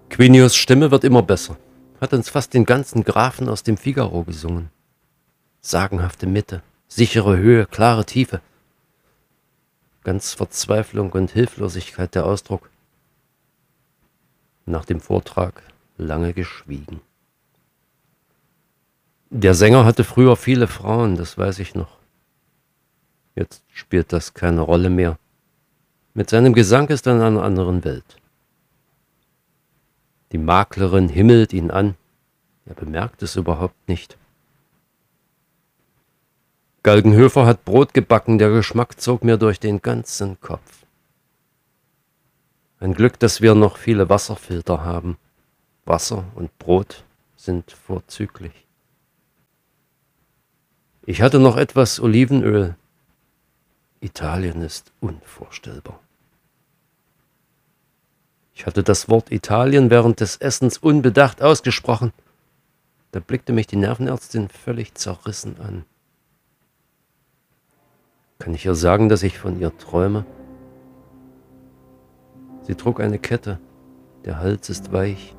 Quinius Stimme wird immer besser. Hat uns fast den ganzen Grafen aus dem Figaro gesungen. Sagenhafte Mitte, sichere Höhe, klare Tiefe. Ganz Verzweiflung und Hilflosigkeit der Ausdruck. Nach dem Vortrag lange geschwiegen. Der Sänger hatte früher viele Frauen, das weiß ich noch. Jetzt spielt das keine Rolle mehr. Mit seinem Gesang ist er in einer anderen Welt. Die Maklerin himmelt ihn an. Er bemerkt es überhaupt nicht. Galgenhöfer hat Brot gebacken, der Geschmack zog mir durch den ganzen Kopf. Ein Glück, dass wir noch viele Wasserfilter haben. Wasser und Brot sind vorzüglich. Ich hatte noch etwas Olivenöl. Italien ist unvorstellbar. Ich hatte das Wort Italien während des Essens unbedacht ausgesprochen. Da blickte mich die Nervenärztin völlig zerrissen an. Kann ich ihr sagen, dass ich von ihr träume? Sie trug eine Kette. Der Hals ist weich.